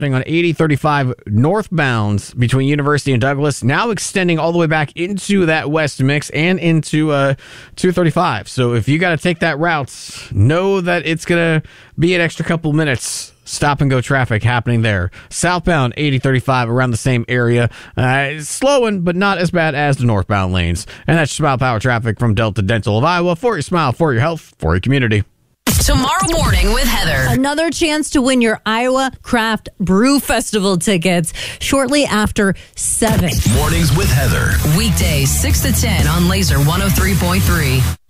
on 8035 northbound between University and Douglas, now extending all the way back into that west mix and into 235. So if you got to take that route, know that it's going to be an extra couple minutes. Stop and go traffic happening there. Southbound 8035 around the same area. Slowing, but not as bad as the northbound lanes. And that's Smile Power traffic from Delta Dental of Iowa. For your smile, for your health, for your community. Tomorrow morning with Heather. Another chance to win your Iowa Craft Brew Festival tickets shortly after 7. Mornings with Heather. Weekdays 6 to 10 on Laser 103.3.